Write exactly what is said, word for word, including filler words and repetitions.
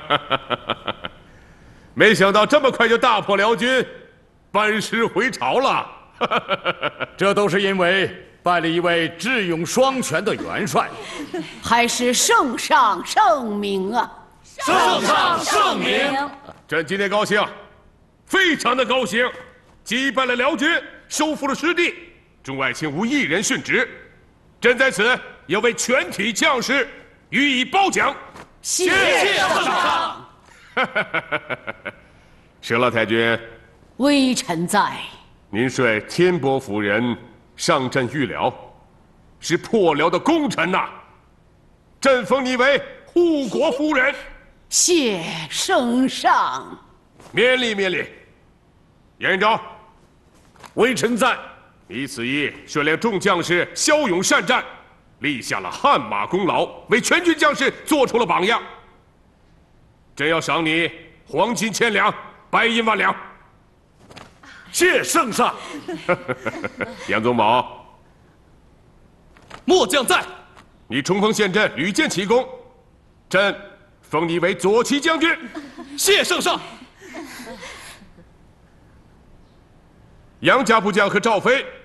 没想到这么快就大破辽军，班师回朝了。 这都是因为拜了一位智勇双全的元帅， 还是圣上圣明啊！ 圣上圣明。 朕今天高兴，非常的高兴，击败了辽军，收复了失地，中外卿无一人殉职。朕在此要为全体将士予以褒奖。 谢谢圣上。 佘老太君， 微臣在。 您率天波府人上阵御辽，是破辽的功臣呐。朕封你为护国夫人。 谢圣上。 免礼免礼。严仁昭， 微臣在。 你此役率领众将士骁勇善战，立下了汗马功劳，为全军将士做出了榜样。朕要赏你黄金千两，白银万两。 谢圣上。 杨宗保， 末将在。 你冲锋陷阵，屡建奇功，朕封你为左骑将军。 谢圣上。 杨家部将和赵飞